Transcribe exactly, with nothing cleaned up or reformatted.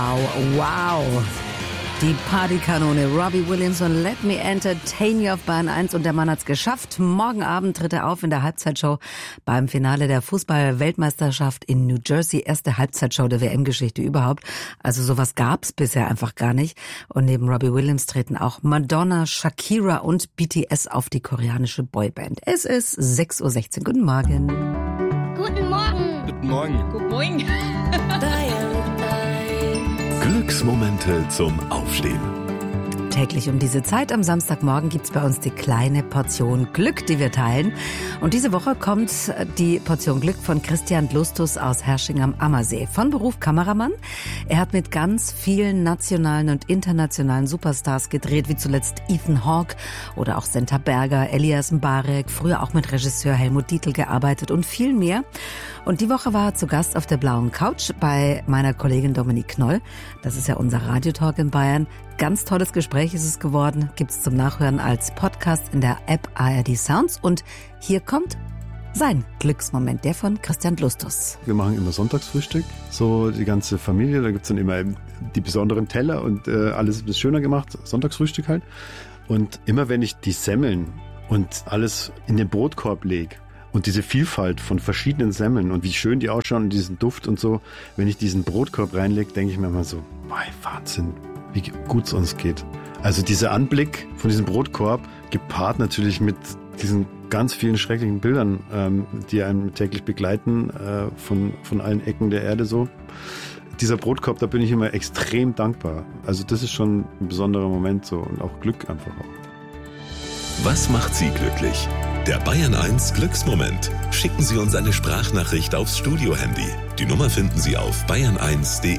Wow, die Partykanone Robbie Williams und Let Me Entertain You auf Bayern eins. Und der Mann hat's geschafft. Morgen Abend tritt er auf in der Halbzeitshow beim Finale der Fußball-Weltmeisterschaft in New Jersey. Erste Halbzeitshow der W M-Geschichte überhaupt. Also sowas gab's bisher einfach gar nicht. Und neben Robbie Williams treten auch Madonna, Shakira und B T S auf, die koreanische Boyband. Es ist sechs Uhr sechzehn. Guten Morgen. Guten Morgen. Guten Morgen. Guten Morgen. Glücksmomente zum Aufstehen. Täglich um diese Zeit am Samstagmorgen gibt's bei uns die kleine Portion Glück, die wir teilen. Und diese Woche kommt die Portion Glück von Christian Lustus aus Hersching am Ammersee. Von Beruf Kameramann. Er hat mit ganz vielen nationalen und internationalen Superstars gedreht, wie zuletzt Ethan Hawke oder auch Senta Berger, Elias Mbarek, früher auch mit Regisseur Helmut Dietl gearbeitet und viel mehr. Und die Woche war er zu Gast auf der blauen Couch bei meiner Kollegin Dominique Knoll. Das ist ja unser Radiotalk in Bayern. Ganz tolles Gespräch ist es geworden. Gibt's zum Nachhören als Podcast in der App A R D Sounds. Und hier kommt sein Glücksmoment, der von Christian Lustus. Wir machen immer Sonntagsfrühstück, so die ganze Familie. Da gibt's dann immer die besonderen Teller und äh, alles ein bisschen schöner gemacht. Sonntagsfrühstück halt. Und immer wenn ich die Semmeln und alles in den Brotkorb lege, und diese Vielfalt von verschiedenen Semmeln und wie schön die ausschauen und diesen Duft und so, wenn ich diesen Brotkorb reinlege, denke ich mir immer so, mein Wahnsinn, wie gut es uns geht. Also dieser Anblick von diesem Brotkorb, gepaart natürlich mit diesen ganz vielen schrecklichen Bildern, ähm, die einen täglich begleiten, äh, von, von allen Ecken der Erde so. Dieser Brotkorb, da bin ich immer extrem dankbar. Also das ist schon ein besonderer Moment so und auch Glück einfach auch. Was macht Sie glücklich? Der Bayern eins Glücksmoment. Schicken Sie uns eine Sprachnachricht aufs Studio-Handy. Die Nummer finden Sie auf bayern eins punkt de.